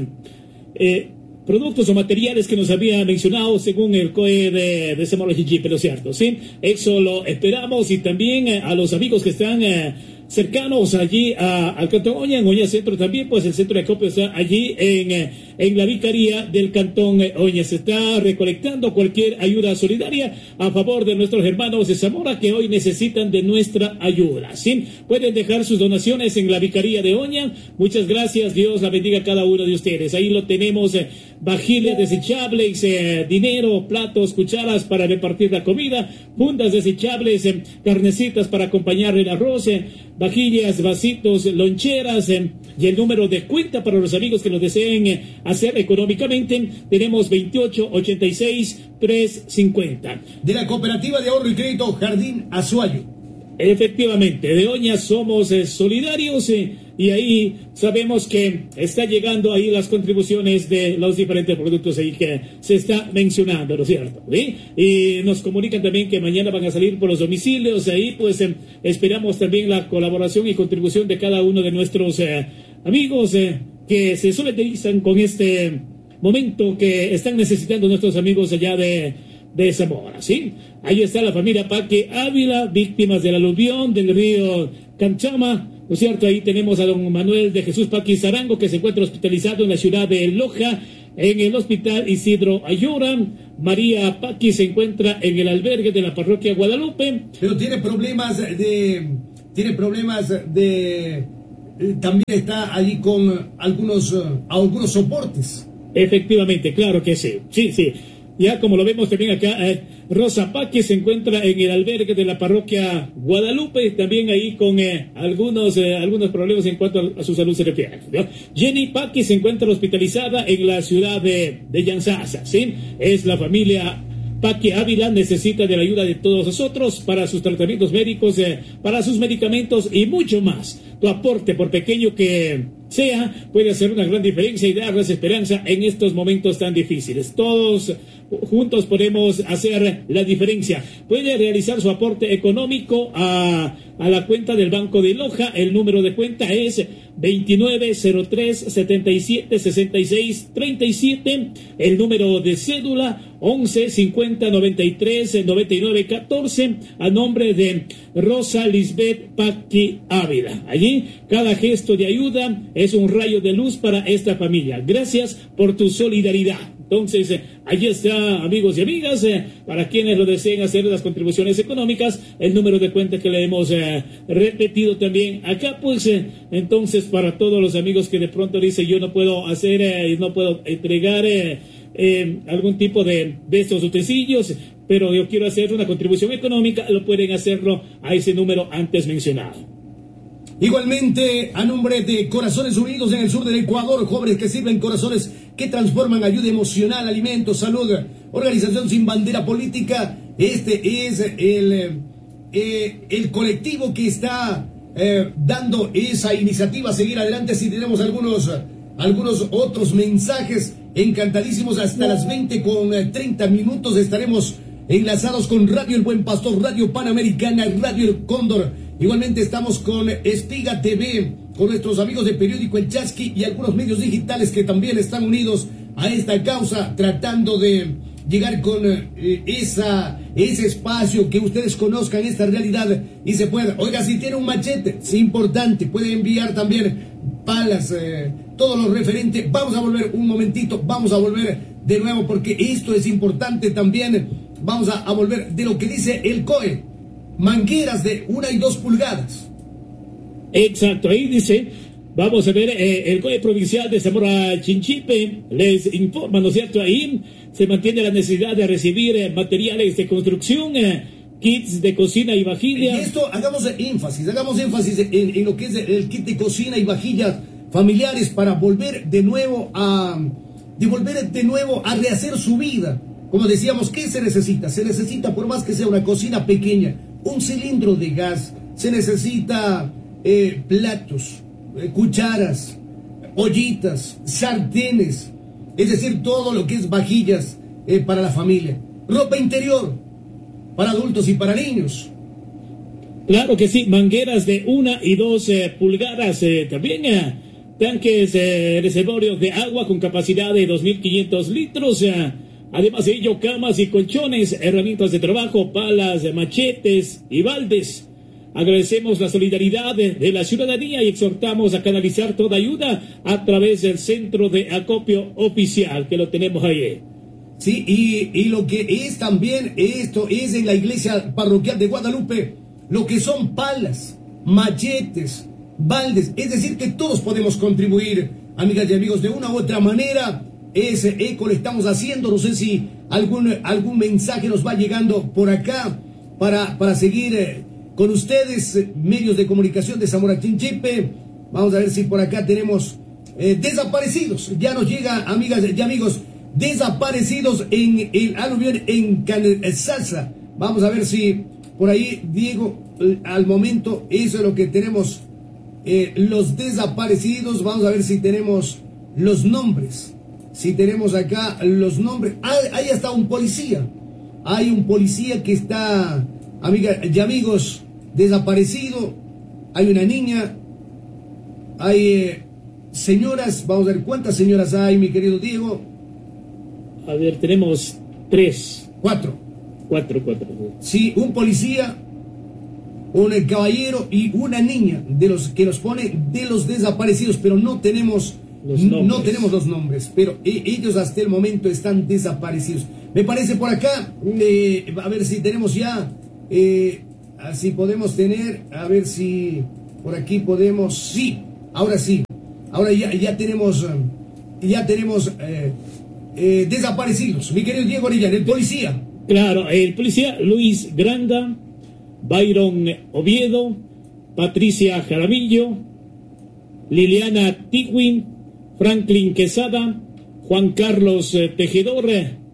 productos o materiales que nos había mencionado según el COE de Zamora Chinchipe, ¿no es cierto? ¿Sí? Eso lo esperamos, y también a los amigos que están cercanos allí al Cantón Oña, en Oña Centro también, pues el centro de acopio está allí en la vicaría del Cantón Oña. Se está recolectando cualquier ayuda solidaria a favor de nuestros hermanos de Zamora que hoy necesitan de nuestra ayuda, ¿sí? Pueden dejar sus donaciones en la vicaría de Oña. Muchas gracias, Dios la bendiga a cada uno de ustedes. Ahí lo tenemos, vajillas desechables, dinero, platos, cucharas para repartir la comida, fundas desechables, carnecitas para acompañar el arroz, vajillas, vasitos, loncheras, y el número de cuenta para los amigos que lo deseen hacer económicamente. Tenemos 2886-350. De la Cooperativa de Ahorro y Crédito Jardín Azuayo. Efectivamente, de Oña somos solidarios, y ahí sabemos que está llegando ahí las contribuciones de los diferentes productos ahí que se está mencionando, ¿no es cierto? ¿Sí? Y nos comunican también que mañana van a salir por los domicilios. Ahí pues esperamos también la colaboración y contribución de cada uno de nuestros amigos que se solidarizan con este momento que están necesitando nuestros amigos allá de Zamora, ¿sí? Ahí está la familia Paque Ávila, víctimas del aluvión del río Canchama, ¿no es cierto? Ahí tenemos a don Manuel de Jesús Paqui Zarango, que se encuentra hospitalizado en la ciudad de Loja, en el hospital Isidro Ayora. María Paqui se encuentra en el albergue de la parroquia Guadalupe. Pero tiene problemas de también está allí con algunos soportes. Efectivamente, claro que sí, sí. Ya como lo vemos también acá, Rosa Paqui se encuentra en el albergue de la parroquia Guadalupe, también ahí con algunos problemas en cuanto a su salud se refiere, ¿no? Jenny Paqui se encuentra hospitalizada en la ciudad de Yanzasa, ¿sí? Es la familia Paqui Ávila, necesita de la ayuda de todos nosotros para sus tratamientos médicos, para sus medicamentos y mucho más. Tu aporte, por pequeño que sea, puede hacer una gran diferencia y darles esperanza en estos momentos tan difíciles. Todos juntos podemos hacer la diferencia. Puede realizar su aporte económico a la cuenta del Banco de Loja. El número de cuenta es 2903-7766-37. El número de cédula 11-50-93-99-14, a nombre de Rosa Lisbeth Paqui Ávila. Allí, cada gesto de ayuda es un rayo de luz para esta familia. Gracias por tu solidaridad. Entonces, allí está, amigos y amigas, para quienes lo deseen hacer las contribuciones económicas, el número de cuenta que le hemos repetido también acá, pues, entonces, para todos los amigos que de pronto dicen, yo no puedo hacer, no puedo entregar algún tipo de estos utensilios, pero yo quiero hacer una contribución económica, lo pueden hacerlo a ese número antes mencionado. Igualmente, a nombre de Corazones Unidos en el sur del Ecuador, jóvenes que sirven corazones que transforman, ayuda emocional, alimentos, salud, organización sin bandera política. Este es el colectivo que está dando esa iniciativa a seguir adelante. Si tenemos algunos otros mensajes, encantadísimos. Hasta las 20:30 estaremos enlazados con Radio El Buen Pastor, Radio Panamericana, Radio El Cóndor. Igualmente estamos con Espiga TV, con nuestros amigos de Periódico El Chasqui y algunos medios digitales que también están unidos a esta causa, tratando de llegar con ese espacio, que ustedes conozcan esta realidad y se pueda. Oiga, si tiene un machete, es importante, puede enviar también palas, todo lo referente. Vamos a volver un momentito, vamos a volver de nuevo porque esto es importante también. Vamos a volver de lo que dice el COE. Mangueras de 1 y 2 pulgadas. Exacto, ahí dice, vamos a ver, el COE provincial de Zamora Chinchipe les informa, ¿no es cierto? Ahí se mantiene la necesidad de recibir materiales de construcción, kits de cocina y vajilla. Y esto, hagamos énfasis en lo que es el kit de cocina y vajillas familiares para volver de nuevo a rehacer su vida. Como decíamos, ¿qué se necesita? Se necesita, por más que sea una cocina pequeña, un cilindro de gas, se necesita platos, cucharas, ollitas, sartenes, es decir, todo lo que es vajillas para la familia. Ropa interior para adultos y para niños. Claro que sí, mangueras de 1 y 2 pulgadas, también tanques reservorios de agua con capacidad de 2.500 litros, además de ello, camas y colchones, herramientas de trabajo, palas, machetes y baldes. Agradecemos la solidaridad de la ciudadanía y exhortamos a canalizar toda ayuda a través del centro de acopio oficial, que lo tenemos ahí. Sí, y lo que es también, esto es en la iglesia parroquial de Guadalupe, lo que son palas, machetes, baldes, es decir, que todos podemos contribuir, amigas y amigos, de una u otra manera. Ese eco le estamos haciendo. No sé si algún mensaje nos va llegando por acá para seguir con ustedes, medios de comunicación de Zamora Chinchipe. Vamos a ver si por acá tenemos desaparecidos. Ya nos llega, amigas y amigos, desaparecidos en el aluvión en Cansalsa. Vamos a ver si por ahí, Diego, al momento eso es lo que tenemos, los desaparecidos. Vamos a ver si tenemos los nombres. Si tenemos acá los nombres. Ahí está un policía. Hay un policía que está, amigas y amigos, desaparecido. Hay una niña. Hay señoras. Vamos a ver cuántas señoras hay, mi querido Diego. A ver, tenemos 3. 4. 4. Sí, un policía, un caballero y una niña de los que nos pone de los desaparecidos, pero no tenemos los nombres, pero ellos hasta el momento están desaparecidos. Me parece por acá, a ver si tenemos ya, así podemos tener, a ver si por aquí podemos, sí, ahora ya tenemos desaparecidos. Mi querido Diego Orellana, el policía. Claro, el policía Luis Granda, Byron Oviedo, Patricia Jaramillo, Liliana Tigwin, Franklin Quesada, Juan Carlos Tejedor,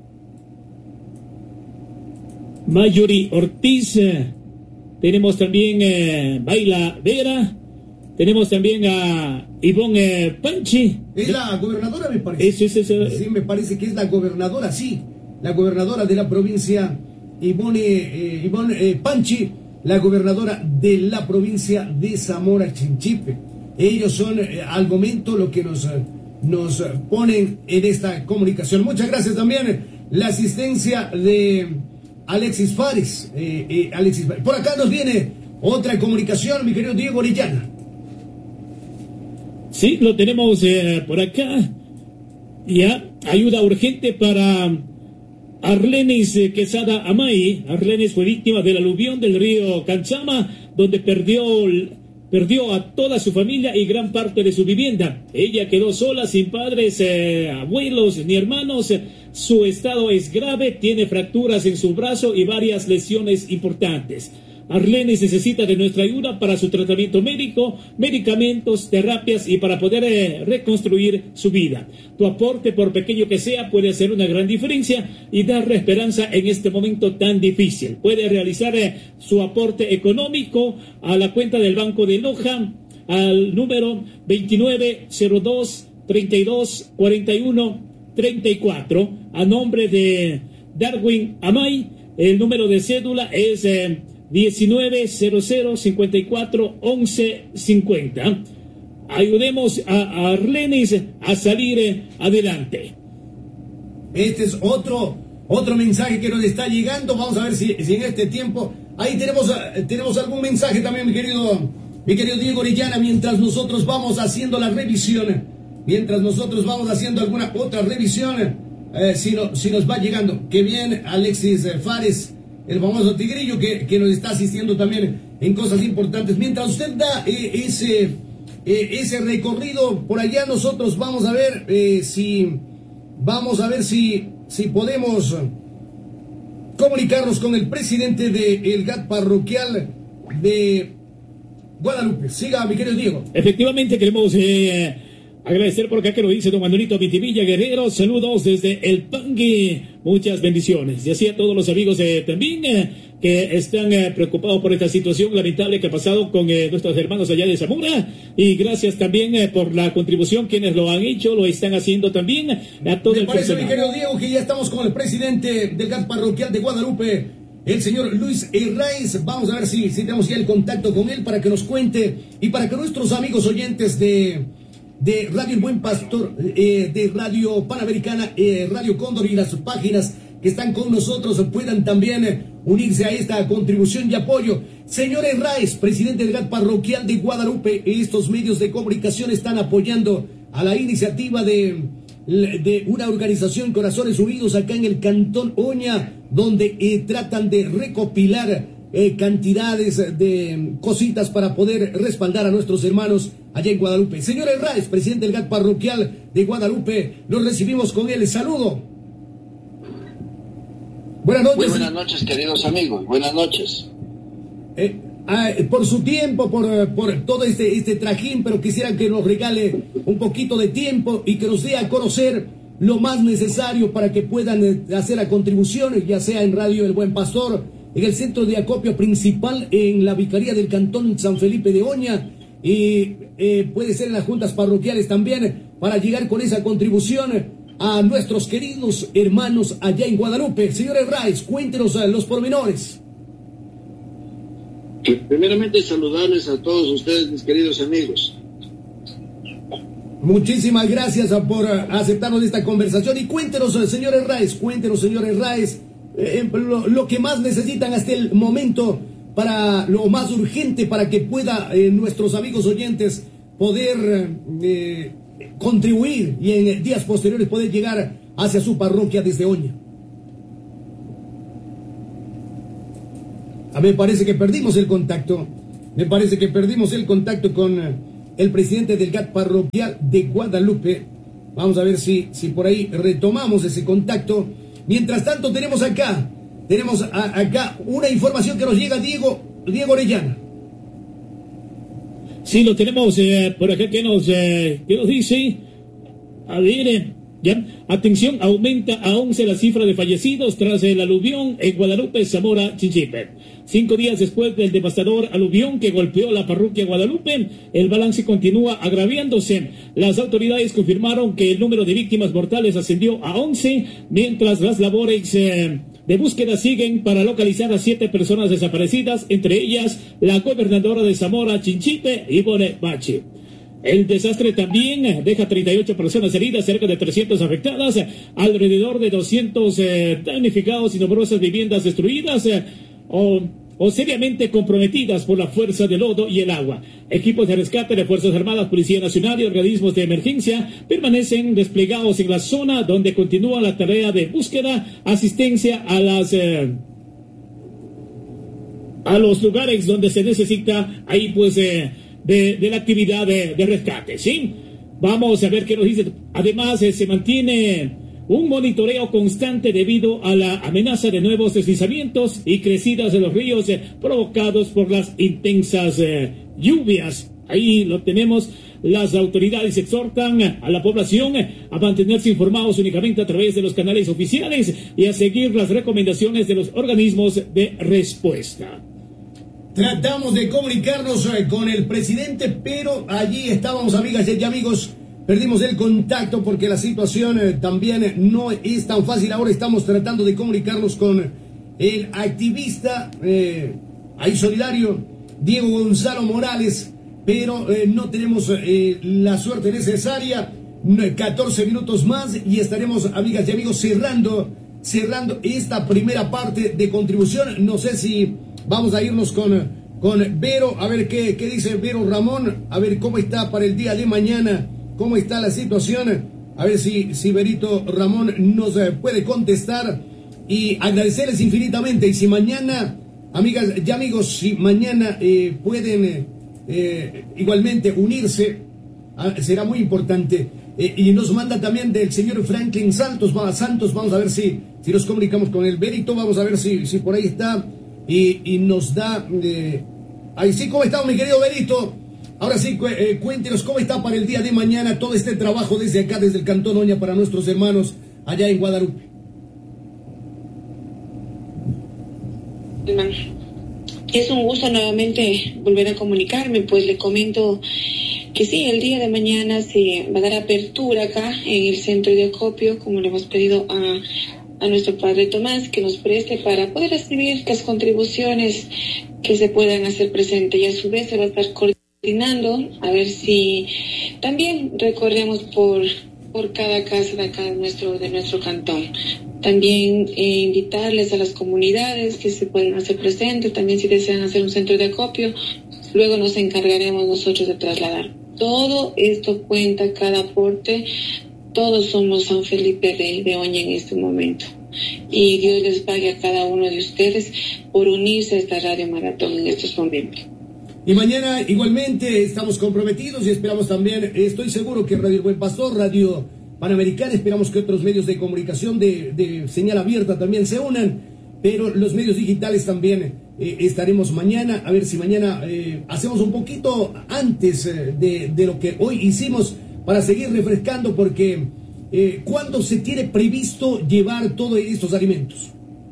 Mayuri Ortiz, tenemos también Baila Vera, tenemos también a Ivonne Panchi. Es la gobernadora, me parece. Sí, me parece que es la gobernadora, sí. La gobernadora de la provincia, Ivonne Panchi, la gobernadora de la provincia de Zamora Chinchipe. Ellos son al momento lo que nos ponen en esta comunicación. Muchas gracias también la asistencia de Alexis Fares. Por acá nos viene otra comunicación, mi querido Diego Orellana. Sí, lo tenemos por acá. Ya, ayuda urgente para Arlenis Quesada Amay. Arlenis fue víctima del aluvión del río Canchama, donde perdió a toda su familia y gran parte de su vivienda. Ella quedó sola, sin padres, abuelos ni hermanos. Su estado es grave, tiene fracturas en su brazo y varias lesiones importantes. Arlenis necesita de nuestra ayuda para su tratamiento médico, medicamentos, terapias y para poder reconstruir su vida. Tu aporte, por pequeño que sea, puede hacer una gran diferencia y darle esperanza en este momento tan difícil. Puede realizar su aporte económico a la cuenta del Banco de Loja al número 2902-3241-34 a nombre de Darwin Amay. El número de cédula es 1900541150. Ayudemos a Arlenis a salir adelante. Este es otro mensaje que nos está llegando. Vamos a ver si en este tiempo ahí tenemos algún mensaje también, mi querido Diego Orellana, mientras nosotros vamos haciendo la revisión, mientras nosotros vamos haciendo alguna otra revisión, si nos va llegando. Que bien, Alexis Fares, el famoso tigrillo que nos está asistiendo también en cosas importantes. Mientras usted da ese recorrido por allá, nosotros vamos a ver si podemos comunicarnos con el presidente del GAT parroquial de Guadalupe. Siga, mi querido Diego. Efectivamente, queremos agradecer por acá que lo dice don Manuelito Mitivilla Guerrero. Saludos desde el Pangui. Muchas bendiciones. Y así a todos los amigos también que están preocupados por esta situación lamentable que ha pasado con nuestros hermanos allá de Zamora. Y gracias también por la contribución. Quienes lo han hecho, lo están haciendo también. A todo el personal. Mi querido Diego, que ya estamos con el presidente del GAT parroquial de Guadalupe, el señor Luis Herráez. Vamos a ver si tenemos ya el contacto con él para que nos cuente y para que nuestros amigos oyentes de Radio El Buen Pastor, de Radio Panamericana, Radio Cóndor y las páginas que están con nosotros puedan también unirse a esta contribución y apoyo. Señor Herráez, presidente del GAT parroquial de Guadalupe, estos medios de comunicación están apoyando a la iniciativa de una organización, Corazones Unidos, acá en el Cantón Oña, donde tratan de recopilar cantidades de cositas para poder respaldar a nuestros hermanos allá en Guadalupe. Señor Herráez, presidente del GAT parroquial de Guadalupe, los recibimos con el saludo. Buenas noches. Muy buenas noches, queridos amigos. Buenas noches. Por su tiempo, por todo este trajín, pero quisiera que nos regale un poquito de tiempo y que nos dé a conocer lo más necesario para que puedan hacer la contribución, ya sea en Radio El Buen Pastor, en el centro de acopio principal, en la vicaría del Cantón San Felipe de Oña, y puede ser en las juntas parroquiales también, para llegar con esa contribución a nuestros queridos hermanos allá en Guadalupe. Señor Herráez, cuéntenos los pormenores. Primeramente, saludarles a todos ustedes, mis queridos amigos. Muchísimas gracias por aceptarnos esta conversación y cuéntenos, señores Raes, lo que más necesitan hasta el momento, para lo más urgente, para que pueda nuestros amigos oyentes poder contribuir y en días posteriores poder llegar hacia su parroquia desde Oña. Me parece que perdimos el contacto. Con el presidente del GAT parroquial de Guadalupe. Vamos a ver si por ahí retomamos ese contacto. Mientras tanto tenemos acá una información que nos llega Diego Orellana. Sí, lo tenemos por acá que nos dice. A ver, ya. Atención, aumenta a 11 la cifra de fallecidos tras el aluvión en Guadalupe, Zamora, Chinchipe. 5 días después del devastador aluvión que golpeó la parroquia Guadalupe, el balance continúa agraviándose. Las autoridades confirmaron que el número de víctimas mortales ascendió a 11, mientras las labores de búsqueda siguen para localizar a 7 personas desaparecidas, entre ellas la gobernadora de Zamora, Chinchipe, Ivone Bachi. El desastre también deja 38 personas heridas, cerca de 300 afectadas, alrededor de 200 damnificados y numerosas viviendas destruidas o seriamente comprometidas por la fuerza del lodo y el agua. Equipos de rescate de Fuerzas Armadas, Policía Nacional y organismos de emergencia permanecen desplegados en la zona, donde continúa la tarea de búsqueda, asistencia a los lugares donde se necesita ahí pues de la actividad de rescate, ¿sí? Vamos a ver qué nos dice. Además, se mantiene un monitoreo constante debido a la amenaza de nuevos deslizamientos y crecidas de los ríos provocados por las intensas lluvias. Ahí lo tenemos. Las autoridades exhortan a la población a mantenerse informados únicamente a través de los canales oficiales y a seguir las recomendaciones de los organismos de respuesta. Tratamos de comunicarnos con el presidente, pero allí estábamos, amigas y amigos, perdimos el contacto porque la situación también no es tan fácil. Ahora estamos tratando de comunicarnos con el activista ahí solidario, Diego Gonzalo Morales, pero no tenemos la suerte necesaria. 14 minutos más y estaremos, amigas y amigos, cerrando esta primera parte de contribución. No sé si vamos a irnos con Vero, a ver qué dice Vero Ramón, a ver cómo está para el día de mañana, cómo está la situación, a ver si Verito Ramón nos puede contestar, y agradecerles infinitamente. Y si mañana, amigas y amigos, si mañana pueden igualmente unirse, será muy importante. Y nos manda también del señor Franklin Santos, vamos a ver si nos comunicamos con el Verito, vamos a ver si por ahí está. Y nos da ahí sí. ¿Cómo está, mi querido Berito? Ahora sí, cuéntenos cómo está para el día de mañana todo este trabajo desde acá, desde el Cantón Oña, para nuestros hermanos allá en Guadalupe. Es un gusto nuevamente volver a comunicarme, pues le comento que sí, el día de mañana se va a dar apertura acá en el centro de acopio, como le hemos pedido a nuestro padre Tomás, que nos preste para poder recibir las contribuciones que se puedan hacer presente, y a su vez se va a estar coordinando a ver si también recorremos por cada casa de acá de nuestro cantón. También invitarles a las comunidades que se pueden hacer presentes, también si desean hacer un centro de acopio, luego nos encargaremos nosotros de trasladar. Todo esto cuenta, cada aporte. Todos somos San Felipe de Oña en este momento. Y Dios les pague a cada uno de ustedes por unirse a esta Radio Maratón en estos momentos. Y mañana igualmente estamos comprometidos y esperamos también, estoy seguro que Radio El Buen Pastor, Radio Panamericana, esperamos que otros medios de comunicación de señal abierta también se unan, pero los medios digitales también estaremos mañana, a ver si mañana hacemos un poquito antes de lo que hoy hicimos, para seguir refrescando, porque ¿cuándo se tiene previsto llevar todos estos alimentos?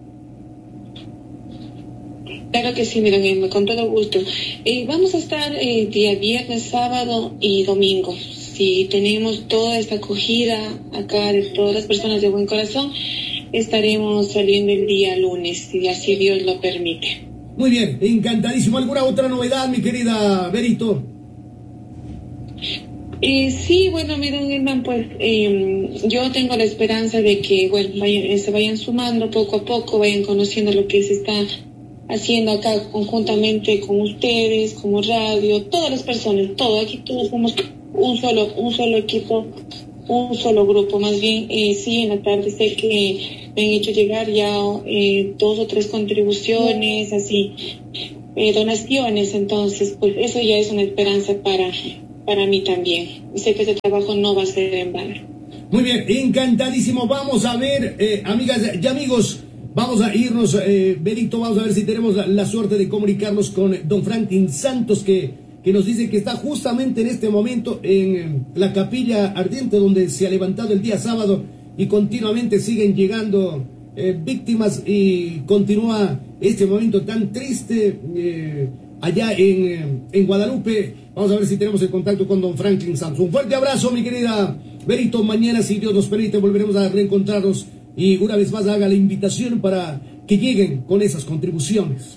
Claro que sí, miren, con todo gusto. Vamos a estar día viernes, sábado y domingo. Si tenemos toda esta acogida acá de todas las personas de buen corazón, estaremos saliendo el día lunes, si así Dios lo permite. Muy bien, encantadísimo. ¿Alguna otra novedad, mi querida Berito? Sí, bueno, miren, Irman, pues yo tengo la esperanza de que, bueno, se vayan sumando poco a poco, vayan conociendo lo que se está haciendo acá conjuntamente con ustedes, como radio, todas las personas, aquí todos somos un solo equipo, un solo grupo, más bien. Sí, en la tarde sé que me han hecho llegar ya 2 o 3 contribuciones, así, donaciones, entonces, pues eso ya es una esperanza para mí también. Y sé que ese trabajo no va a ser en vano. Muy bien, encantadísimo. Vamos a ver, amigas y amigos, vamos a irnos, Berito, vamos a ver si tenemos la suerte de comunicarnos con don Franklin Santos, que nos dice que está justamente en este momento en la capilla ardiente, donde se ha levantado el día sábado y continuamente siguen llegando víctimas, y continúa este momento tan triste allá en Guadalupe. Vamos a ver si tenemos el contacto con don Franklin Santos. Un fuerte abrazo, mi querida Berito. Mañana, si Dios nos permite, volveremos a reencontrarnos, y una vez más haga la invitación para que lleguen con esas contribuciones.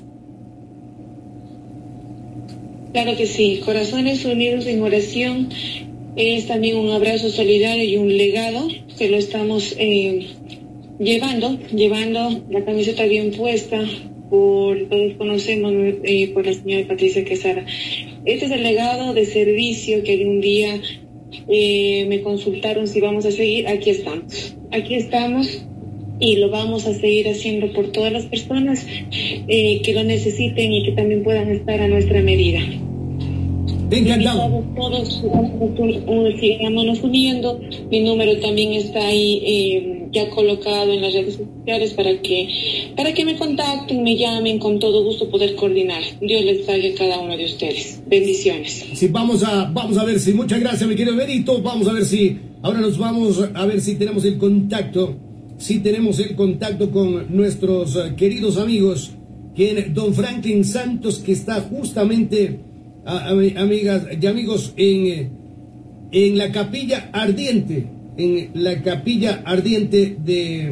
Claro que sí, Corazones Unidos en Oración es también un abrazo solidario y un legado que lo estamos llevando la camiseta bien puesta, todos conocemos, por la señora Patricia Quesada. Este es el legado de servicio que de un día me consultaron si vamos a seguir. Aquí estamos y lo vamos a seguir haciendo por todas las personas que lo necesiten y que también puedan estar a nuestra medida. Encantado. Todos sigámonos uniendo. Mi número también está ahí ya colocado en las redes sociales para que me contacten, me llamen, con todo gusto poder coordinar. Dios les pague a cada uno de ustedes. Bendiciones. Sí, vamos a ver si, muchas gracias, mi querido Berito. Vamos a ver si, ahora nos vamos a ver si tenemos el contacto. Si tenemos el contacto con nuestros queridos amigos, don Franklin Santos, que está justamente, amigas y amigos, en la capilla ardiente, de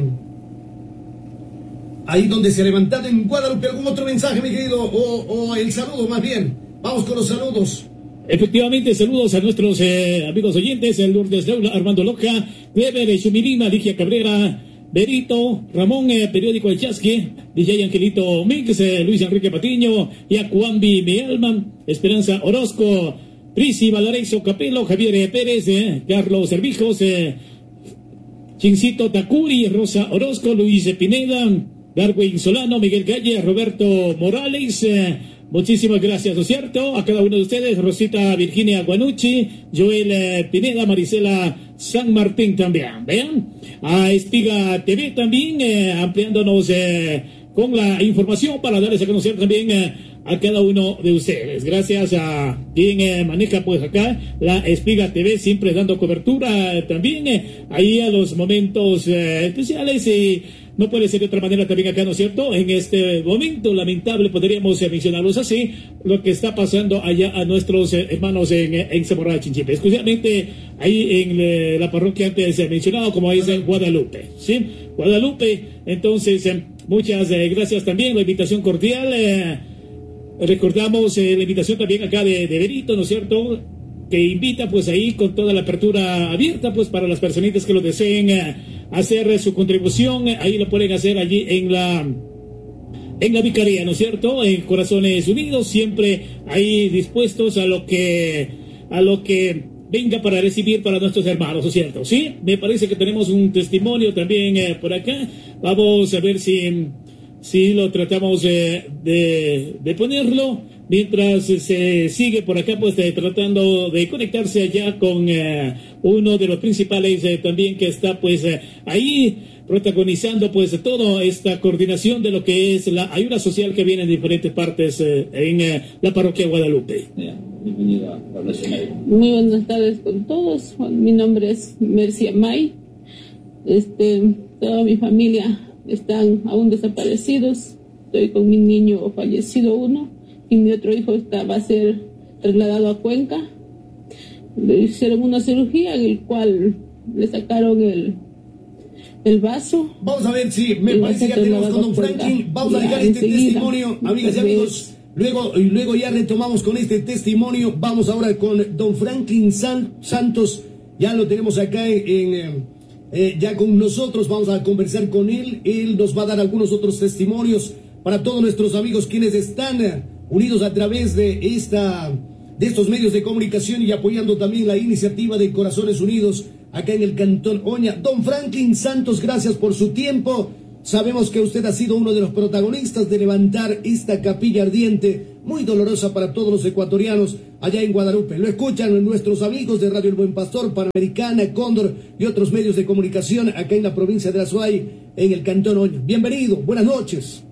ahí donde se ha levantado en Guadalupe. ¿Algún otro mensaje, mi querido, o el saludo más bien? Vamos con los saludos. Efectivamente, saludos a nuestros amigos oyentes: el Lourdes Leula, Armando Loja, Weber, Chumirina, Ligia Cabrera, Berito, Ramón, periódico El Chasque, DJ Angelito Mix, Luis Enrique Patiño, Yacuambi, Mi Alma, Esperanza Orozco, Prisi Valarezo Capelo, Javier Pérez, Carlos Servijos, Chincito Takuri, Rosa Orozco, Luis Pineda, Darwin Solano, Miguel Calle, Roberto Morales. Muchísimas gracias, ¿no es cierto? A cada uno de ustedes: Rosita Virginia Guanucci, Joel Pineda, Marisela San Martín también, ¿vean? A Espiga TV también, ampliándonos con la información para darles a conocer también a cada uno de ustedes. Gracias a quien maneja pues acá la Espiga TV, siempre dando cobertura también ahí a los momentos especiales, y no puede ser de otra manera también acá, ¿no es cierto? En este momento lamentable, podríamos mencionarlos así, lo que está pasando allá a nuestros hermanos en Zamora Chinchipe, especialmente ahí en la parroquia antes mencionado, como es Guadalupe, ¿sí? Guadalupe. Entonces, muchas gracias también, la invitación cordial. Recordamos la invitación también acá de Berito, ¿no es cierto?, que invita pues ahí con toda la apertura abierta pues para las personitas que lo deseen hacer su contribución. Ahí lo pueden hacer allí en la vicaría, ¿no es cierto?, en Corazones Unidos, siempre ahí dispuestos a lo que venga para recibir para nuestros hermanos, ¿no es cierto? Sí, me parece que tenemos un testimonio también por acá. Vamos a ver si lo tratamos de ponerlo, mientras se sigue por acá pues tratando de conectarse allá con uno de los principales también, que está pues ahí protagonizando pues toda esta coordinación de lo que es la ayuda social que viene en diferentes partes en la parroquia Guadalupe. Bienvenida a la escena. Muy buenas tardes con todos. Mi nombre es Mercia May. Toda mi familia están aún desaparecidos. Estoy con mi niño fallecido uno, y mi otro hijo va a ser trasladado a Cuenca. Le hicieron una cirugía en el cual le sacaron el vaso. Vamos a ver si me parece que ya tenemos con don Franklin. Vamos a dejar este testimonio, amigas y amigos. Luego ya retomamos con este testimonio. Vamos ahora con don Franklin Santos. Ya lo tenemos acá ya con nosotros. Vamos a conversar con él. Él nos va a dar algunos otros testimonios para todos nuestros amigos quienes están unidos a través de estos medios de comunicación y apoyando también la iniciativa de Corazones Unidos acá en el Cantón Oña. Don Franklin Santos, gracias por su tiempo. Sabemos que usted ha sido uno de los protagonistas de levantar esta capilla ardiente, muy dolorosa para todos los ecuatorianos allá en Guadalupe. Lo escuchan nuestros amigos de Radio El Buen Pastor, Panamericana, Cóndor y otros medios de comunicación acá en la provincia de Azuay, en el Cantón Oña. Bienvenido, buenas noches.